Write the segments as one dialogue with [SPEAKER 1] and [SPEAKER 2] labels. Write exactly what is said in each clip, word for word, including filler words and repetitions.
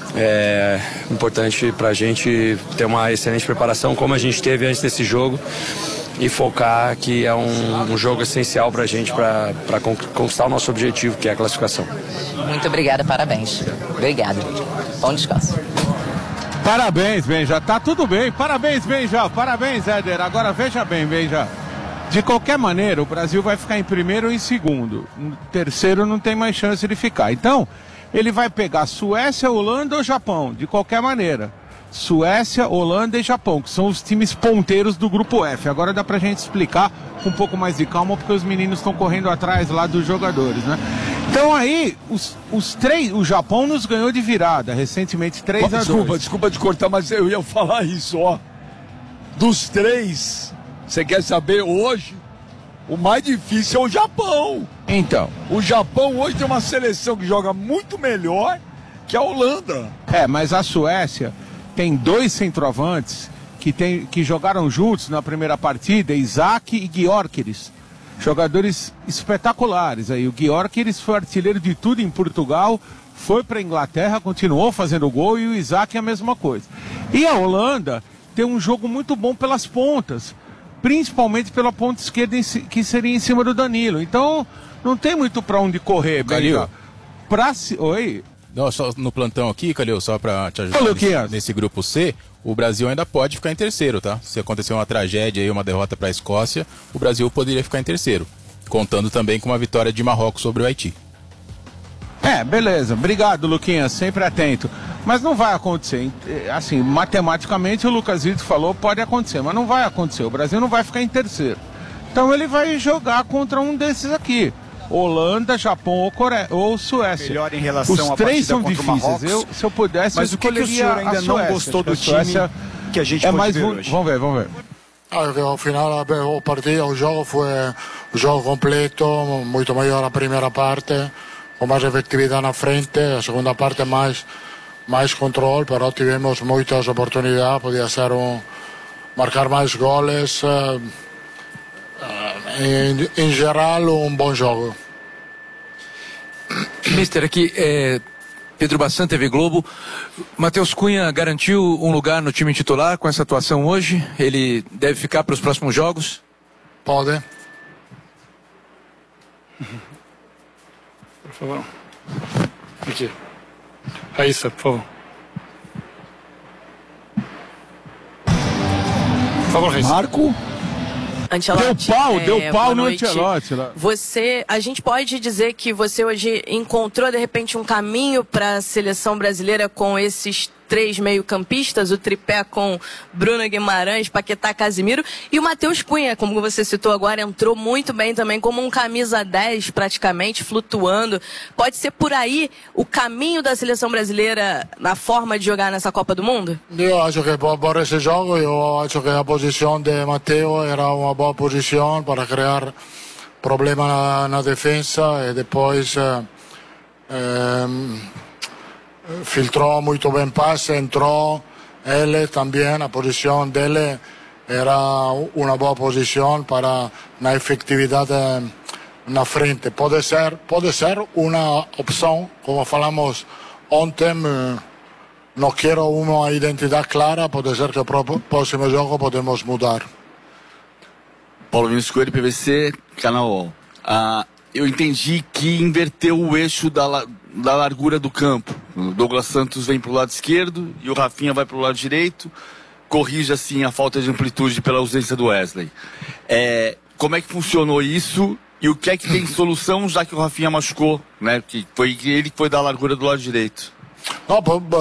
[SPEAKER 1] É importante para a gente ter uma excelente preparação, como a gente teve antes desse jogo, e focar que é um, um jogo essencial para a gente, para conquistar o nosso objetivo, que é a classificação.
[SPEAKER 2] Muito obrigada, parabéns. Obrigado. Bom descanso.
[SPEAKER 3] Parabéns, Benja. Tá tudo bem. Parabéns, Benja. Parabéns, Éder. Agora veja bem, Benja. De qualquer maneira, o Brasil vai ficar em primeiro ou em segundo. No terceiro não tem mais chance de ficar. Então, ele vai pegar Suécia, Holanda ou Japão, de qualquer maneira. Suécia, Holanda e Japão, que são os times ponteiros do grupo F. Agora dá pra gente explicar com um pouco mais de calma, porque os meninos estão correndo atrás lá dos jogadores, né? Então aí, os, os três, o Japão nos ganhou de virada, recentemente três a dois.
[SPEAKER 4] Desculpa, desculpa de cortar, mas eu ia falar isso, ó. Dos três, você quer saber hoje, o mais difícil é o Japão.
[SPEAKER 3] Então.
[SPEAKER 4] O Japão hoje tem uma seleção que joga muito melhor que a Holanda.
[SPEAKER 3] É, mas a Suécia tem dois centroavantes que, tem, que jogaram juntos na primeira partida, Isaac e Gyökeres. Jogadores espetaculares aí. O Gyökeres foi artilheiro de tudo em Portugal, foi para a Inglaterra, continuou fazendo gol, e o Isaac a mesma coisa. E a Holanda tem um jogo muito bom pelas pontas, principalmente pela ponta esquerda, que seria em cima do Danilo. Então, não tem muito para onde correr, Calil. Pra... Oi?
[SPEAKER 5] Não, só no plantão aqui, Calil, só para te ajudar
[SPEAKER 3] Olha,
[SPEAKER 5] nesse, nesse grupo C, o Brasil ainda pode ficar em terceiro, tá? Se acontecer uma tragédia aí, uma derrota para a Escócia, o Brasil poderia ficar em terceiro, contando também com uma vitória de Marrocos sobre o Haiti.
[SPEAKER 3] É, beleza. Obrigado, Luquinhas, sempre atento. Mas não vai acontecer. Assim, matematicamente, o Lucas Vitor falou, pode acontecer, mas não vai acontecer. O Brasil não vai ficar em terceiro. Então ele vai jogar contra um desses aqui. Holanda, Japão ou, Coreia, ou Suécia.
[SPEAKER 6] Melhor em relação
[SPEAKER 3] Os
[SPEAKER 6] à
[SPEAKER 3] três são
[SPEAKER 6] partida contra o
[SPEAKER 3] difíceis.
[SPEAKER 6] Marrocos.
[SPEAKER 3] Eu, se eu pudesse,
[SPEAKER 6] Mas
[SPEAKER 3] eu
[SPEAKER 6] o que, que o senhor ainda não gostou do time que a gente
[SPEAKER 3] é
[SPEAKER 6] pode
[SPEAKER 3] mais
[SPEAKER 6] ver
[SPEAKER 3] um...
[SPEAKER 6] hoje?
[SPEAKER 3] Vamos ver, vamos ver.
[SPEAKER 7] Ah, que ao final o partido, o jogo foi um jogo completo, muito melhor a primeira parte, com mais efetividade na frente, a segunda parte mais mais controle, pero tivemos muitas oportunidades, podia ser um marcar mais goles, uh, em, em geral um bom jogo.
[SPEAKER 8] Mister, aqui é Pedro Bassan, T V Globo. Matheus Cunha garantiu um lugar no time titular com essa atuação hoje? Ele deve ficar para os próximos jogos?
[SPEAKER 7] Pode.
[SPEAKER 9] Por favor. Aqui. Raíssa, por favor. Por favor, Raíssa.
[SPEAKER 4] Marco?
[SPEAKER 10] Ancelotti,
[SPEAKER 3] deu pau,
[SPEAKER 10] é,
[SPEAKER 3] deu pau no
[SPEAKER 10] noite.
[SPEAKER 3] Ancelotti lá.
[SPEAKER 10] Você, a gente pode dizer que você hoje encontrou de repente um caminho para a seleção brasileira com esses três meio-campistas, o tripé com Bruno Guimarães, Paquetá, Casimiro, e o Matheus Cunha, como você citou agora, entrou muito bem também como um camisa dez praticamente, flutuando. Pode ser por aí o caminho da seleção brasileira na forma de jogar nessa Copa do Mundo?
[SPEAKER 7] Eu acho que por esse jogo, eu acho que a posição de Matteo era uma boa posição para criar problema na, na defesa e depois eh, eh, filtrou muito bem passe, entrou ele também, a posição dele era uma boa posição para na efetividade na frente. Pode ser, pode ser uma opção, como falamos ontem, não quero uma identidade clara, pode ser que o próximo jogo podemos mudar.
[SPEAKER 11] Paulo Vinícius Coelho, P V C, Canal U O L. Ah, eu entendi que inverteu o eixo da, da largura do campo. O Douglas Santos vem para o lado esquerdo e o Rafinha vai para o lado direito. Corrige assim a falta de amplitude pela ausência do Wesley. É, como é que funcionou isso e o que é que tem solução, já que o Rafinha machucou, né? Que foi ele que foi dar a largura do lado direito.
[SPEAKER 7] Não,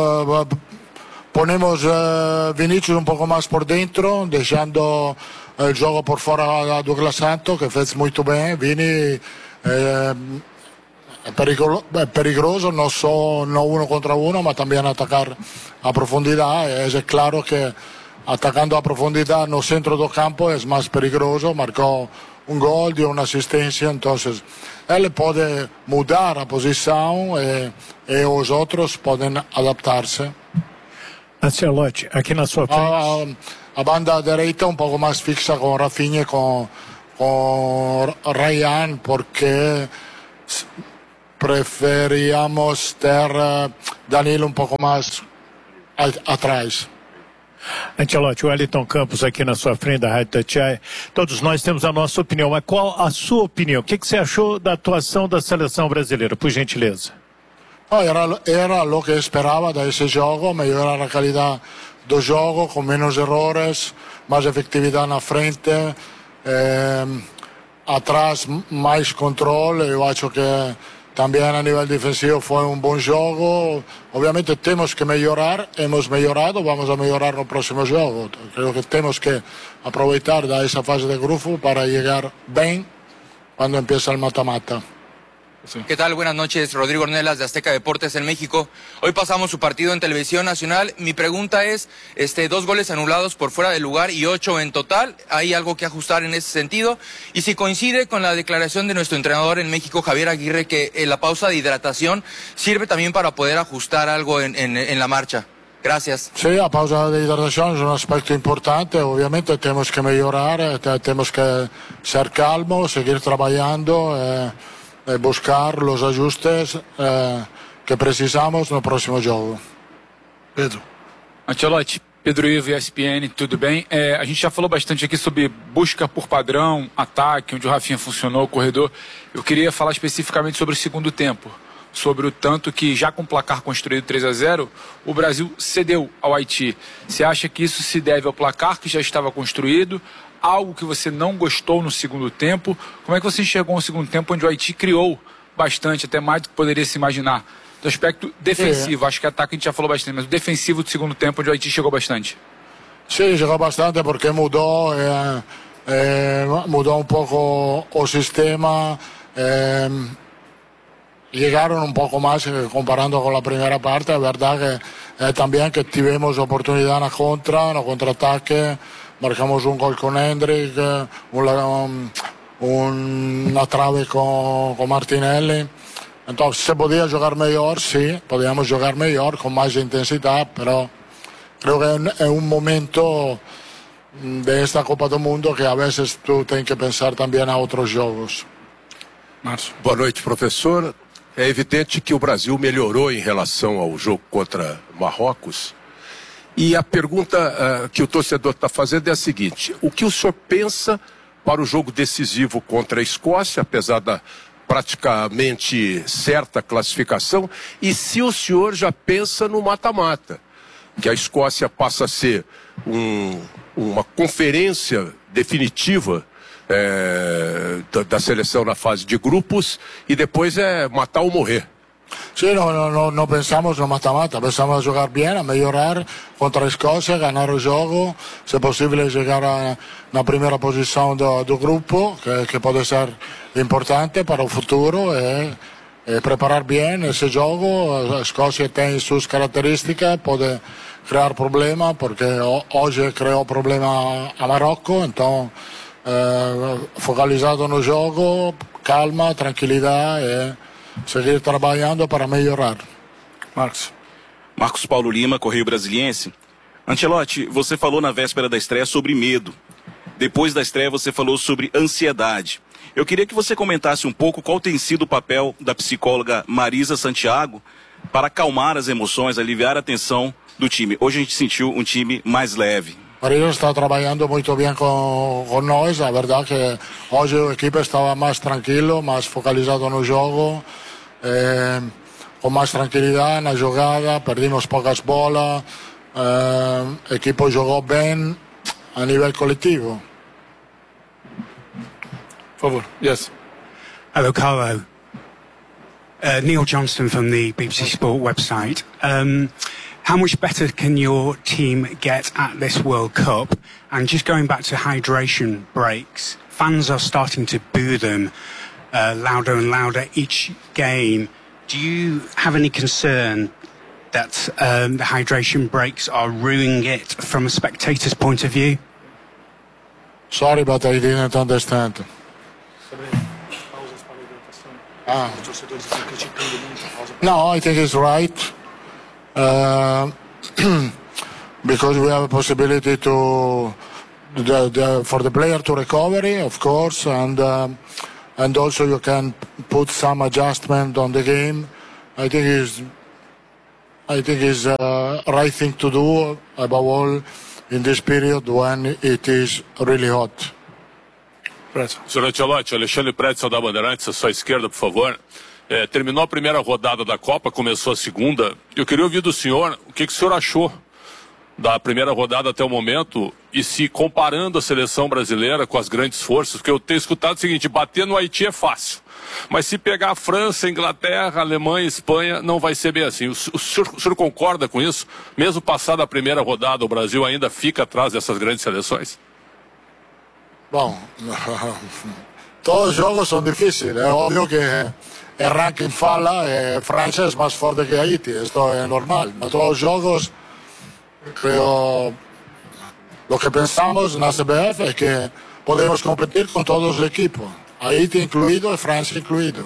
[SPEAKER 7] ponemos uh, Vinícius um pouco mais por dentro, deixando o jogo por fora a Douglas Santos, que fez muito bem. Vini é, é, perigro, é perigoso, não só não um contra um, mas também atacar a profundidade. É claro que atacando a profundidade no centro do campo é mais perigoso. Marcou um gol, deu uma assistência, então ele pode mudar a posição e, e os outros podem adaptar-se.
[SPEAKER 9] Ancelotti, aqui na sua frente.
[SPEAKER 7] A, a banda direita um pouco mais fixa com Rafinha e com, com Ryan, porque preferíamos ter uh, Danilo um pouco mais a, atrás.
[SPEAKER 12] Ancelotti, o Wellington Campos aqui na sua frente da Rádio Itatiaia. Todos nós temos a nossa opinião, mas qual a sua opinião? O que, que você achou da atuação da seleção brasileira, por gentileza?
[SPEAKER 7] Oh, era, era o que esperava desse jogo, melhorar a qualidade do jogo, com menos erros, mais efetividade na frente, eh, atrás mais controle. Eu acho que também a nível defensivo foi um bom jogo. Obviamente temos que melhorar, hemos melhorado, vamos a melhorar no próximo jogo. Creo que temos que aproveitar dessa fase de grupo para chegar bem quando empieza el mata-mata.
[SPEAKER 13] Sí. ¿Qué tal? Buenas noches, Rodrigo Ornelas de Azteca Deportes en México. Hoy pasamos su partido en Televisión Nacional. Mi pregunta es, este, dos goles anulados por fuera de lugar y ocho en total. ¿Hay algo que ajustar en ese sentido? Y si coincide con la declaración de nuestro entrenador en México, Javier Aguirre, que eh, la pausa de hidratación sirve también para poder ajustar algo en, en, en la marcha. Gracias.
[SPEAKER 7] Sí, la pausa de hidratación es un aspecto importante. Obviamente tenemos que mejorar, tenemos que ser calmos, seguir trabajando. Eh... buscar os ajustes eh, que precisamos no próximo jogo.
[SPEAKER 6] Pedro.
[SPEAKER 14] Ancelotti, Pedro Ivo, E S P N, tudo bem? É, a gente já falou bastante aqui sobre busca por padrão, ataque, onde o Rafinha funcionou, o corredor. Eu queria falar especificamente sobre o segundo tempo, sobre o tanto que, já com o placar construído três a zero, o Brasil cedeu ao Haiti. Você acha que isso se deve ao placar que já estava construído? Algo que você não gostou no segundo tempo? Como é que você enxergou um segundo tempo onde o Haiti criou bastante, até mais do que poderia se imaginar? Do aspecto defensivo, é. Acho que ataque a gente já falou bastante, mas o defensivo do segundo tempo onde o Haiti chegou bastante.
[SPEAKER 7] Sim, chegou bastante porque mudou, eh, eh, mudou um pouco o sistema, eh, chegaram um pouco mais comparando com a primeira parte. A verdade é também que tivemos oportunidade na contra, no contra-ataque. Marcamos un gol con Hendrick, un, un, una trave con, con Martinelli. Entonces, ¿se podía jugar mejor? Sí, podíamos jugar mejor, con más intensidad, pero creo que es un momento de esta Copa do Mundo que a veces tú tienes que pensar también a outros jogos.
[SPEAKER 15] Márcio. Boa noite, professor. É evidente que o Brasil melhorou em relação ao jogo contra Marrocos. E a pergunta uh, que o torcedor está fazendo é a seguinte: o que o senhor pensa para o jogo decisivo contra a Escócia, apesar da praticamente certa classificação, e se o senhor já pensa no mata-mata, que a Escócia passa a ser um, uma conferência definitiva é, da, da seleção na fase de grupos e depois é matar ou morrer?
[SPEAKER 7] Sí, no, no, no, no pensamos no mata-mata, pensamos jogar bem, a melhorar contra a Escócia, ganhar o jogo, se possível chegar a, na primeira posição do, do grupo, que, que pode ser importante para o futuro, e, e preparar bem esse jogo. A Escócia tem suas características, pode criar problema, porque hoje criou problema a Marrocos, então eh, focalizado no jogo, calma, tranquilidade e seguir trabalhando para melhorar.
[SPEAKER 16] Marcos. Marcos Paulo Lima, Correio Brasiliense. Ancelotti, você falou na véspera da estreia sobre medo. Depois da estreia você falou sobre ansiedade. Eu queria que você comentasse um pouco qual tem sido o papel da psicóloga Marisa Santiago para acalmar as emoções, aliviar a tensão do time. Hoje a gente sentiu um time mais leve.
[SPEAKER 7] Marisa está trabalhando muito bem com, com nós. A verdade é que hoje a equipe estava mais tranquilo, mais focalizado no jogo. Eh, com mais tranquilidade na jogada, perdimos poucas bolas, eh, o equipo jogou bem a nível coletivo.
[SPEAKER 6] Por favor, yes.
[SPEAKER 17] Hello, Carlo. Uh, Neil Johnston from the B B C Sport website. Um, how much better can your team get at this World Cup? And just going back to hydration breaks, fans are starting to boo them Uh, louder and louder each game. Do you have any concern that um, the hydration breaks are ruining it from a spectator's point of view?
[SPEAKER 7] Sorry, but I didn't understand. Ah. No, I think it's right. Uh, because we have a possibility to the, the, for the player to recover, of course, and uh, and also you can put put some adjustment on the game. I think is I think is uh, right thing to do, above all in this period when it is really hot.
[SPEAKER 18] Senhor Ancelotti, Alexandre Pretzel da Bandeirantes, à sua esquerda, por favor. É, terminou a primeira rodada da Copa, começou a segunda. Eu queria ouvir do senhor o que, que o senhor achou da primeira rodada até o momento e se comparando a seleção brasileira com as grandes forças, porque eu tenho escutado o seguinte, bater no Haiti é fácil, mas se pegar a França, Inglaterra, Alemanha, Espanha, não vai ser bem assim. O, o, senhor, o senhor concorda com isso? Mesmo passada a primeira rodada, o Brasil ainda fica atrás dessas grandes seleções?
[SPEAKER 7] Bom, todos os jogos são difíceis. É óbvio que o ranking fala, e França é mais forte que Haiti, isso é normal. Mas todos os jogos, creo, lo que pensamos na C B F é que podemos competir com todos os equipos, Haiti incluído e França incluído.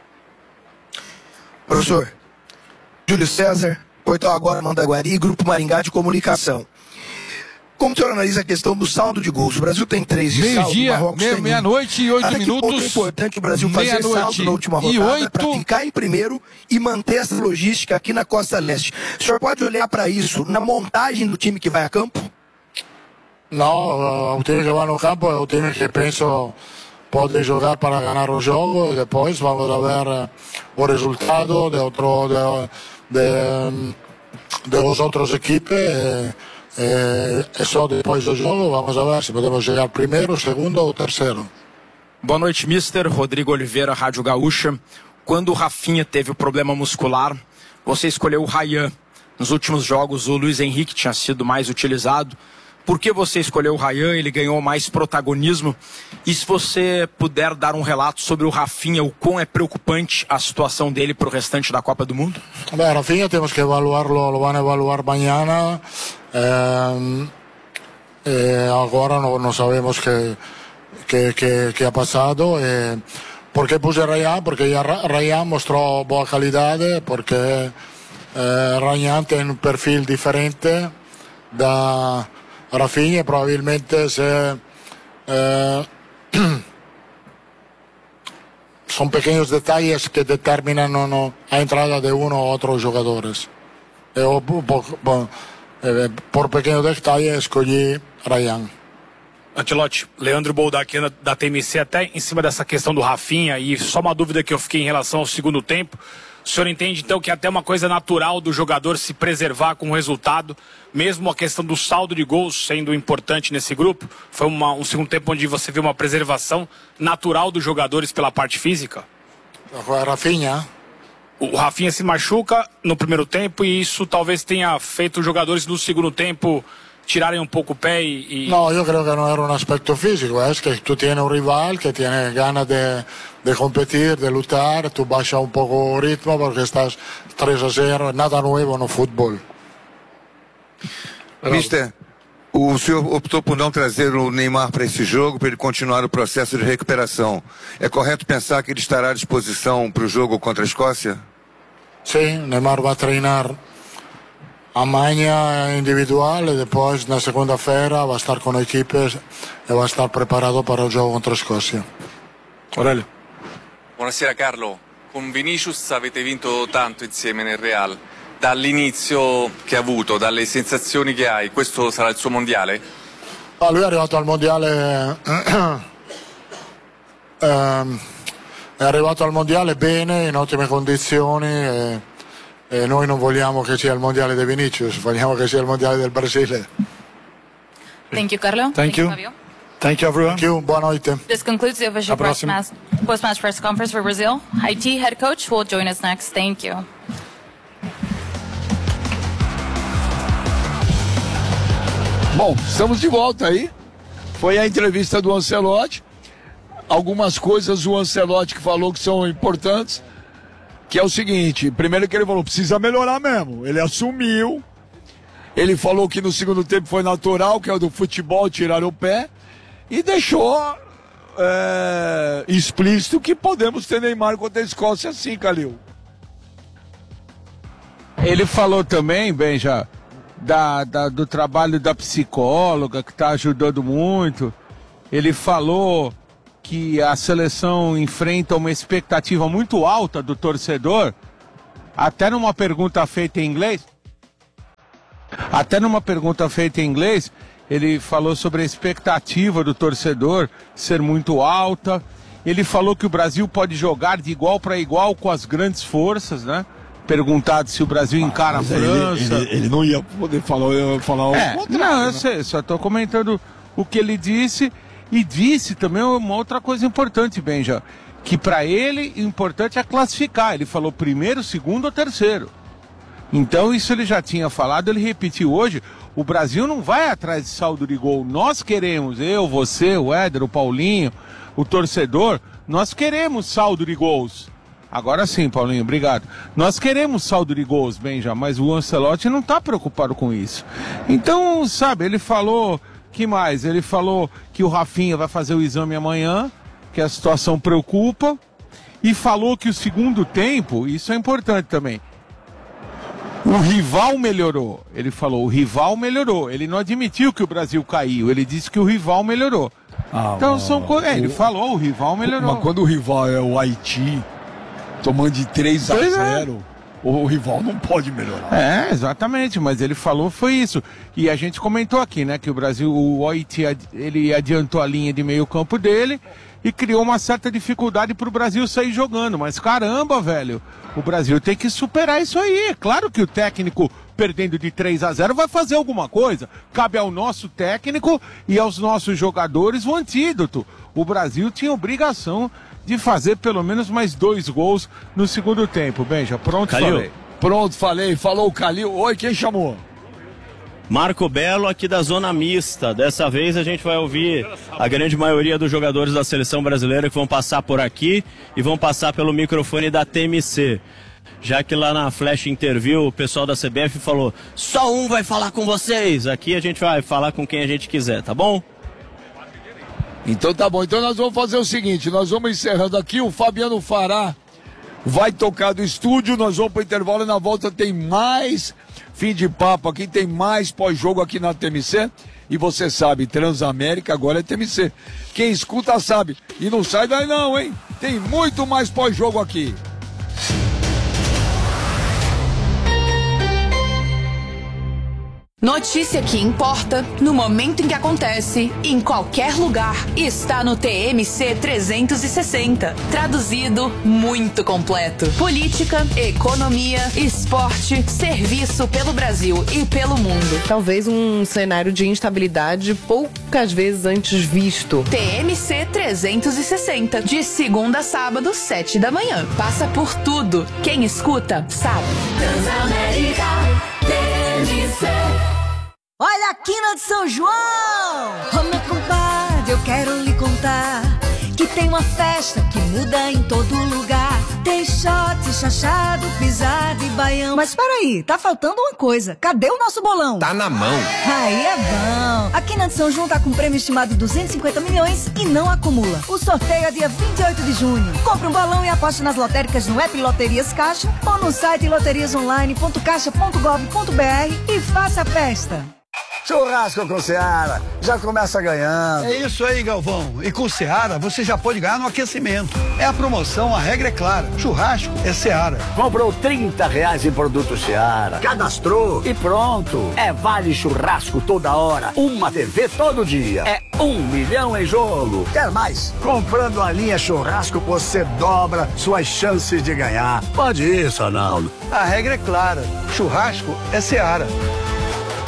[SPEAKER 19] Professor, Júlio César, Portal Agora Mandaguari, Grupo Maringá de Comunicação. Como o senhor analisa a questão do saldo de gols? O Brasil tem três de saldo,
[SPEAKER 20] Meio-dia,
[SPEAKER 19] Marrocos tem
[SPEAKER 20] meia-noite e oito
[SPEAKER 19] Até que ponto
[SPEAKER 20] minutos.
[SPEAKER 19] é importante o Brasil fazer saldo na última rodada para ficar em primeiro e manter essa logística aqui na Costa Leste. O senhor pode olhar para isso na montagem do time que vai a campo?
[SPEAKER 7] Não, o time que vai no campo é o time que penso pode jogar para ganhar o jogo e depois vamos ver o resultado de, outro, de, de, de os outros equipes. É, é só depois do jogo, vamos ver se podemos chegar primeiro, segundo ou terceiro.
[SPEAKER 21] Boa noite, mister Rodrigo Oliveira, Rádio Gaúcha. Quando o Rafinha teve o problema muscular, você escolheu o Ryan. Nos últimos jogos, o Luiz Henrique tinha sido mais utilizado. Por que você escolheu o Ryan? Ele ganhou mais protagonismo. E se você puder dar um relato sobre o Rafinha, o quão é preocupante a situação dele para o restante da Copa do Mundo?
[SPEAKER 7] Bem, Rafinha temos que evaluarlo, lo van a evaluar amanhã. Eh, eh, agora não, não sabemos que que, que, que ha passado. Eh, por que puse Ryan? Porque já Ryan mostrou boa qualidade, porque eh, Ryan tem um perfil diferente da Rafinha, provavelmente se, eh, são pequenos detalhes que determinam no, no, a entrada de um ou outros jogadores. Eu, por, por, por pequenos detalhes, escolhi Ryan.
[SPEAKER 22] Ancelotti, Leandro Boldac da T M C, até em cima dessa questão do Rafinha, e só uma dúvida que eu fiquei em relação ao segundo tempo. O senhor entende, então, que é até uma coisa natural do jogador se preservar com o resultado, mesmo a questão do saldo de gols sendo importante nesse grupo? Foi uma, um segundo tempo onde você viu uma preservação natural dos jogadores pela parte física?
[SPEAKER 7] O Rafinha.
[SPEAKER 22] O Rafinha se machuca no primeiro tempo e isso talvez tenha feito os jogadores no segundo tempo tirarem um pouco o pé e...
[SPEAKER 7] No, yo creo que no era un aspecto físico, es que tú tienes un rival que tiene ganas de, de competir, de lutar, tú bajas un poco el ritmo porque estás tres a cero, nada nuevo no fútbol.
[SPEAKER 23] Mister, o senhor optou por não trazer o Neymar para esse jogo, para ele continuar o processo de recuperação. É correto pensar que ele estará à disposição para o jogo contra a Escócia?
[SPEAKER 7] Sim, Neymar vai treinar amanhã individual e depois na segunda-feira vai estar com a equipe e vai estar preparado para o jogo contra a Escócia.
[SPEAKER 22] Aurelio.
[SPEAKER 24] Buonasera Carlo, con Vinicius avete vinto tanto insieme nel Real. Dall'inizio che ha avuto, dalle sensazioni che hai, questo sarà il suo mondiale?
[SPEAKER 7] Ah, lui è arrivato al mondiale ehm, è arrivato al mondiale bene, in ottime condizioni e, e noi non vogliamo che sia il mondiale di Vinicius, vogliamo che sia il mondiale del Brasile.
[SPEAKER 25] Thank you, Carlo.
[SPEAKER 7] Thank you.
[SPEAKER 25] Fabio.
[SPEAKER 7] Thank you everyone. Thank you, boa noite.
[SPEAKER 25] This concludes the official post-match post-match press conference for Brazil. Haiti head coach will join us next. Thank you.
[SPEAKER 4] Bom, estamos de volta aí. Foi a entrevista do Ancelotti. Algumas coisas o Ancelotti que falou que são importantes, que é o seguinte, primeiro que ele falou, precisa melhorar mesmo. Ele assumiu, ele falou que no segundo tempo foi natural, que é o do futebol, tirar o pé, e deixou é, explícito que podemos ter Neymar contra a Escócia sim, Calil.
[SPEAKER 3] Ele falou também, Benja, da, da, do trabalho da psicóloga, que está ajudando muito. Ele falou que a seleção enfrenta uma expectativa muito alta do torcedor, até numa pergunta feita em inglês, até numa pergunta feita em inglês, ele falou sobre a expectativa do torcedor ser muito alta. Ele falou que o Brasil pode jogar de igual para igual com as grandes forças, né? Perguntado se o Brasil encara ah, a França.
[SPEAKER 4] Ele, ele, ele não ia poder falar, ia falar o
[SPEAKER 3] é,
[SPEAKER 4] contrário.
[SPEAKER 3] Não, eu
[SPEAKER 4] né?
[SPEAKER 3] sei, só estou comentando o que ele disse. E disse também uma outra coisa importante, Benja, que para ele o importante é classificar. Ele falou primeiro, segundo ou terceiro. Então isso ele já tinha falado, ele repetiu hoje. O Brasil não vai atrás de saldo de gol. Nós queremos, eu, você, o Éder, o Paulinho, o torcedor, nós queremos saldo de gols. Agora sim, Paulinho, obrigado. Nós queremos saldo de gols, Benja, mas o Ancelotti não está preocupado com isso. Então, sabe, ele falou, que mais? Ele falou que o Rafinha vai fazer o exame amanhã, que a situação preocupa, e falou que o segundo tempo, isso é importante também, o rival melhorou. Ele falou, o rival melhorou. Ele não admitiu que o Brasil caiu, ele disse que o rival melhorou. Ah, então são coisas. É, ele falou, o rival melhorou.
[SPEAKER 4] Mas quando o rival é o Haiti, tomando de três a zero, é. o rival não pode melhorar.
[SPEAKER 3] É, exatamente, mas ele falou foi isso. E a gente comentou aqui, né, que o Brasil, o Haiti, ele adiantou a linha de meio campo dele e criou uma certa dificuldade para o Brasil sair jogando. Mas caramba, velho, o Brasil tem que superar isso aí. É claro que o técnico, perdendo de três a zero, vai fazer alguma coisa. Cabe ao nosso técnico e aos nossos jogadores o antídoto. O Brasil tinha obrigação de fazer pelo menos mais dois gols no segundo tempo. Benja, pronto,
[SPEAKER 4] Calil.
[SPEAKER 3] falei.
[SPEAKER 4] Pronto, falei. Falou o Calil. Oi, quem chamou?
[SPEAKER 1] Marco Belo, aqui da Zona Mista. Dessa vez a gente vai ouvir a grande maioria dos jogadores da seleção brasileira que vão passar por aqui e vão passar pelo microfone da T M C. Já que lá na Flash Interview o pessoal da C B F falou, só um vai falar com vocês. Aqui a gente vai falar com quem a gente quiser, tá bom?
[SPEAKER 4] Então tá bom. Então nós vamos fazer o seguinte, nós vamos encerrando aqui, o Fabiano Fará vai tocar do estúdio, nós vamos para o intervalo e na volta tem mais fim de papo aqui, tem mais pós-jogo aqui na T M C. E você sabe, Transamérica agora é T M C. Quem escuta sabe. E não sai daí não, hein? Tem muito mais pós-jogo aqui.
[SPEAKER 2] Notícia que importa, no momento em que acontece, em qualquer lugar, está no T M C trezentos e sessenta. Traduzido, muito completo. Política, economia, esporte, serviço pelo Brasil e pelo mundo.
[SPEAKER 5] Talvez um cenário de instabilidade poucas vezes antes visto.
[SPEAKER 2] T M C trezentos e sessenta, de segunda a sábado, sete da manhã. Passa por tudo. Quem escuta, sabe.
[SPEAKER 8] Transamérica, T M C. Olha a quina de São João! Ô meu compadre, eu quero lhe contar que tem uma festa que muda em todo lugar. Tem shot, chachado, pisado e baião. Mas peraí, tá faltando uma coisa. Cadê o nosso bolão?
[SPEAKER 20] Tá na mão.
[SPEAKER 8] Aí é bom. A quina de São João tá com prêmio estimado de duzentos e cinquenta milhões e não acumula. O sorteio é dia vinte e oito de junho. Compre um bolão e aposte nas lotéricas no app Loterias Caixa ou no site loterias online ponto caixa ponto gov ponto br e faça a festa.
[SPEAKER 26] Churrasco com Seara, já começa ganhando.
[SPEAKER 27] É isso aí, Galvão. E com Seara, você já pode ganhar no aquecimento. É a promoção, a regra é clara. Churrasco é Seara.
[SPEAKER 26] Comprou trinta reais em produto Seara, cadastrou e pronto. É vale churrasco toda hora, uma T V todo dia. É um milhão em jogo. Quer mais? Comprando a linha churrasco, você dobra suas chances de ganhar. Pode ir, Sanaldo.
[SPEAKER 27] A regra é clara. Churrasco é Seara.